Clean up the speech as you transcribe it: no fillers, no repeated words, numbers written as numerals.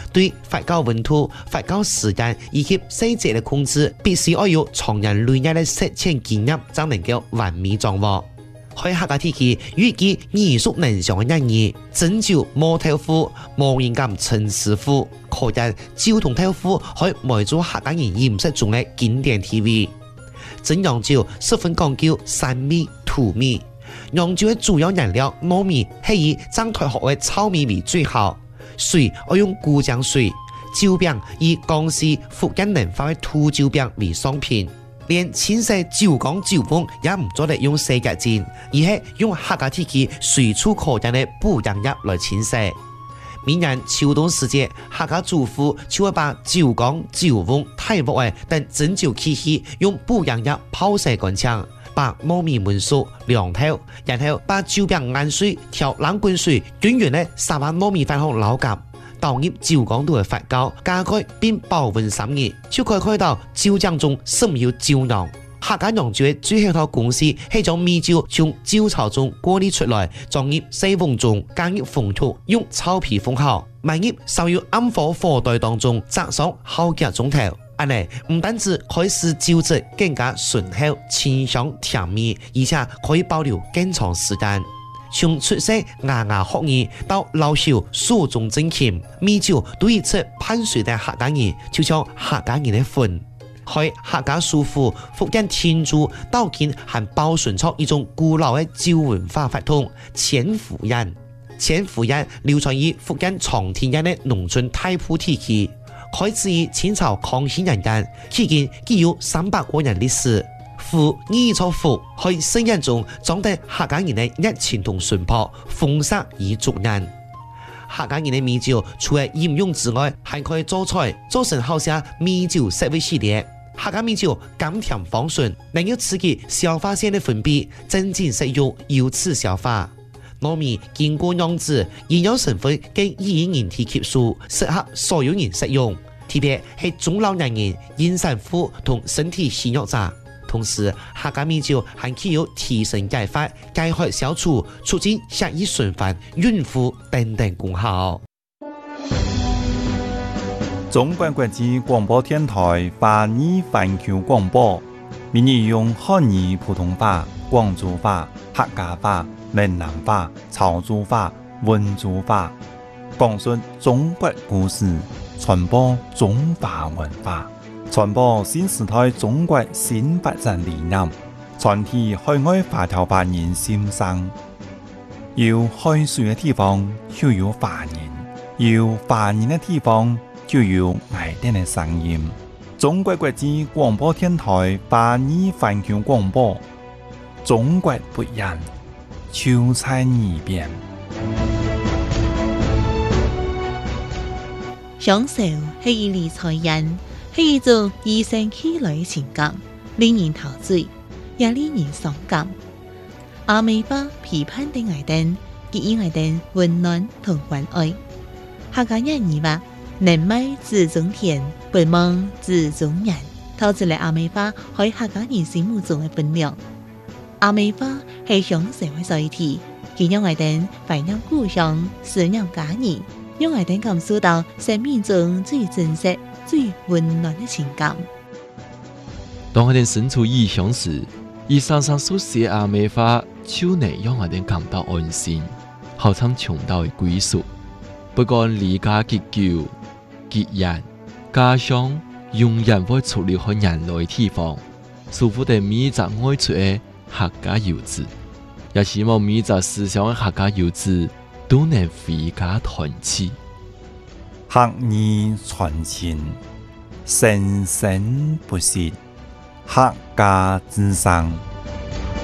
对发酵温度、发酵时間以及細節的控制，必須要有長人累月的實踐經驗，才能夠完美掌握。喺客家地區，預計耳熟能詳嘅人語，珍珠毛豆腐、無人敢陳師傅，可見椒同豆腐喺每組客家人飲食中嘅經典地位。蒸羊椒十分講究山米、土米，羊椒嘅主要原料糯米係以蒸台學嘅糙米為最好，水要用古漿水，椒餅以江西、福建南方嘅土椒餅為商品。連淺色椒江椒粉也唔做得用世界煎，而係用客家地區隨處可見的補養液來淺色。每年秋冬時節，客家主婦就會把椒江、椒粉、太木嘅等蒸椒器械用補養液泡洗乾淨，把糯米燜熟涼透，然後把椒餅按水調冷滾水，均勻的撒入糯米飯後撈夾。倒入椒江度嘅發酵，加蓋並保溫3日，就可以看到椒醬中滲有椒樣。客家釀酒嘅最後一套公式係將米酒從椒槽中過濾出來，裝入細甕中，加入封土，用草皮封好，埋入稍有暗火火袋當中，炸上好幾個鐘頭。安尼唔單止可以使酒質更加醇厚、清香甜美，而且可以保留更長時間。從出色牙牙學語到老少蜀中正甜，米酒對於出攀水的客家人，就像客家人的魂。喺客家書府福建天柱到今還保存出一種古老的酒文化法統淺府宴。淺府宴流傳於福建長汀縣的農村大埔地區，開始於清朝康熙年間，期間具有300多年歷史。府二座府喺盛宴中裝得客家人的熱情同淳樸，風色與足人。客家人的米酒除了飲用之外，還可以做菜，做成好些米酒食味系列。客家米酒甘甜芳醇，能夠刺激消化腺的分泌，增進食慾，由此消化。糯米經過釀製，營養成分更易於人體吸收，適合所有人食用，特別係中老年人、孕產婦同身體虛弱者。同時，客家米酒還具有提神解發、解渴消除、促進血液循環、孕婦等等功效。 中國國際廣播電台華語環球廣播，每日用漢語、普通話、廣州話、客家話、閩南話、潮州話、溫州話，講述中國故事，傳播中華文化。傳播新時代中國新發展理念，傳遞海外華僑華人心聲。有海水的地方就有華人，有華人的地方就有愛人的聲音。中國國際廣播電台華語環球廣播，中國不一樣，就在耳邊。 享受係一理財人。係一種與生俱來的情感，令人陶醉，也令人傷感。阿美花批判的愛燈，給予愛燈溫暖同關愛。客家人語話：能賣自種田，不忘自種人。透出嚟阿美花喺客家人心目中嘅分量。阿美花係向社會在地，佢讓愛燈懷念故鄉，思念家人，讓愛燈感受到生命中最真實、最溫暖的情感。 當我哋身處異鄉時，以山上所寫阿美花，就能讓我哋感到安心，好像尋到嘅歸屬。不管離家幾久、幾遠，家鄉永遠會出離開人類地方。祝福哋每一隻愛出嘅客家遊子，也希望每一隻思鄉嘅客家遊子都能回家團聚。 客語傳情，生生不息，客家之聲。